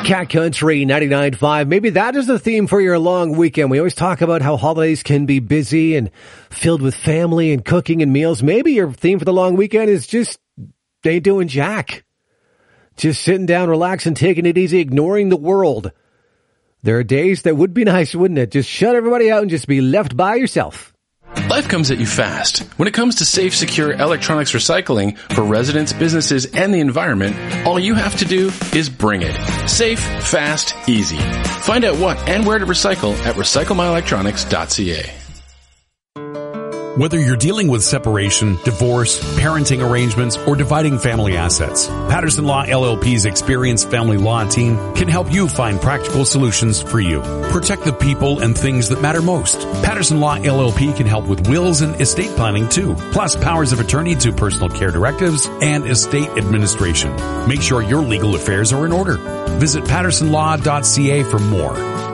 Cat Country 99.5. Maybe that is the theme for your long weekend. We always talk about how holidays can be busy and filled with family and cooking and meals. Maybe your theme for the long weekend is just ain't doing jack. Just sitting down, relaxing, taking it easy, ignoring the world. There are days that would be nice, wouldn't it? Just shut everybody out and just be left by yourself. Life comes at you fast. When it comes to safe, secure electronics recycling for residents, businesses, and the environment, all you have to do is bring it. Safe, fast, easy. Find out what and where to recycle at recyclemyelectronics.ca. Whether you're dealing with separation, divorce, parenting arrangements, or dividing family assets, Patterson Law LLP's experienced family law team can help you find practical solutions for you. Protect the people and things that matter most. Patterson Law LLP can help with wills and estate planning too, plus powers of attorney to personal care directives and estate administration. Make sure your legal affairs are in order. Visit pattersonlaw.ca for more.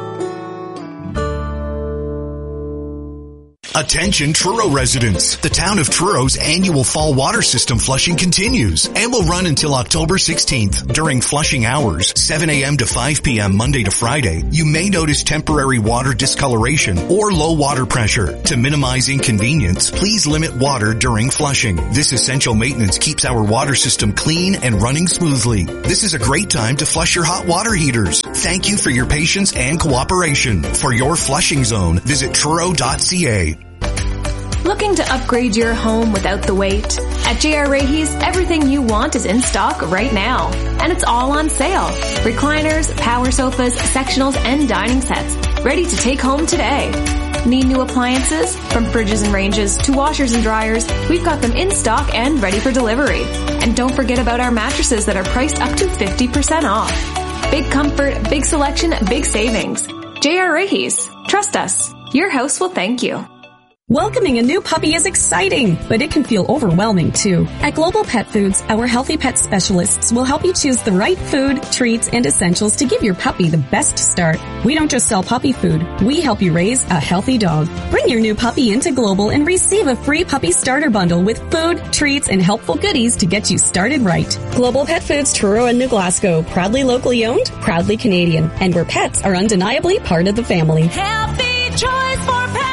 Attention Truro residents. The town of Truro's annual fall water system flushing continues and will run until October 16th. During flushing hours, 7 a.m. to 5 p.m. Monday to Friday, you may notice temporary water discoloration or low water pressure. To minimize inconvenience, please limit water during flushing. This essential maintenance keeps our water system clean and running smoothly. This is a great time to flush your hot water heaters. Thank you for your patience and cooperation. For your flushing zone, visit Truro.ca. Looking to upgrade your home without the wait? At J.R. Rahe's, everything you want is in stock right now. And it's all on sale. Recliners, power sofas, sectionals, and dining sets. Ready to take home today. Need new appliances? From fridges and ranges to washers and dryers, we've got them in stock and ready for delivery. And don't forget about our mattresses that are priced up to 50% off. Big comfort, big selection, big savings. J.R. Rahe's. Trust us. Your house will thank you. Welcoming a new puppy is exciting, but it can feel overwhelming too. At Global Pet Foods, our healthy pet specialists will help you choose the right food, treats, and essentials to give your puppy the best start. We don't just sell puppy food, we help you raise a healthy dog. Bring your new puppy into Global and receive a free puppy starter bundle with food, treats, and helpful goodies to get you started right. Global Pet Foods, Truro and New Glasgow, proudly locally owned, proudly Canadian, and where pets are undeniably part of the family. Healthy choice for pets.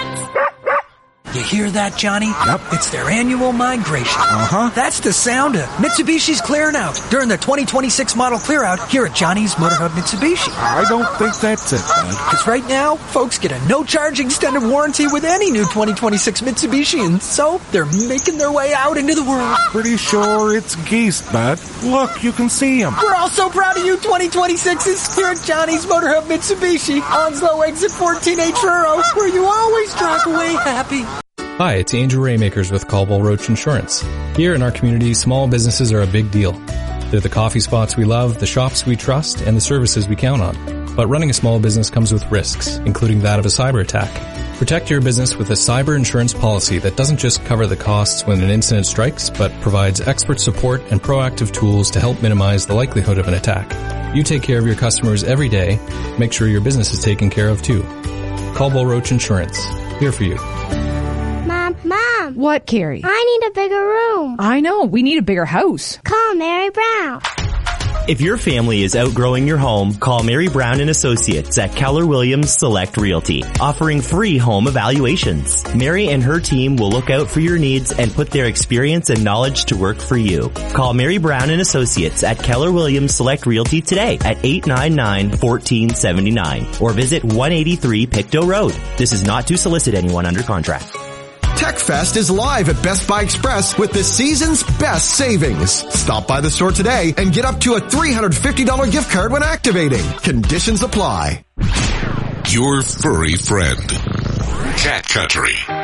You hear that, Johnny? Yep. It's their annual migration. That's the sound of Mitsubishi's clearing out during the 2026 model clear out here at Johnny's Motor Hub Mitsubishi. I don't think that's it, Bud. Because right now, folks get a no-charge extended warranty with any new 2026 Mitsubishi, and so they're making their way out into the world. Pretty sure it's geese, Bud. Look, you can see them. We're all so proud of you 2026s here at Johnny's Motor Hub Mitsubishi, Onslow Exit 14A Truro, where you always drive away happy. Hi, it's Angel Raymakers with Caldwell Roach Insurance. Here in our community, small businesses are a big deal. They're the coffee spots we love, the shops we trust, and the services we count on. But running a small business comes with risks, including that of a cyber attack. Protect your business with a cyber insurance policy that doesn't just cover the costs when an incident strikes, but provides expert support and proactive tools to help minimize the likelihood of an attack. You take care of your customers every day. Make sure your business is taken care of too. Caldwell Roach Insurance. Here for you. Mom. What, Carrie? I need a bigger room. I know. We need a bigger house. Call Mary Brown. If your family is outgrowing your home, call Mary Brown & Associates at Keller Williams Select Realty, offering free home evaluations. Mary and her team will look out for your needs and put their experience and knowledge to work for you. Call Mary Brown & Associates at Keller Williams Select Realty today at 899-1479 or visit 183 Pictou Road. This is not to solicit anyone under contract. TechFest is live at Best Buy Express with the season's best savings. Stop by the store today and get up to a $350 gift card when activating. Conditions apply. Your furry friend. Cat Country.